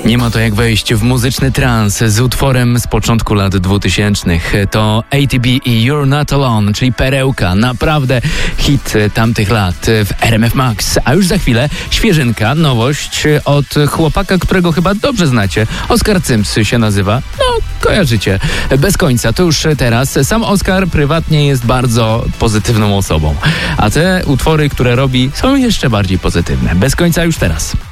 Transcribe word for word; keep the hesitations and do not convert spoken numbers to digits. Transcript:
Nie ma to jak wejść w muzyczny trans z utworem z początku lat dwutysięcznych. To A T B i You're Not Alone, czyli perełka, naprawdę hit tamtych lat w R M F Max. A już za chwilę świeżynka, nowość od chłopaka, którego chyba dobrze znacie. Oskar Cyms się nazywa. No, kojarzycie. Bez końca, to już teraz. Sam Oskar prywatnie jest bardzo pozytywną osobą. A te utwory, które robi, są jeszcze bardziej pozytywne. Bez końca już teraz.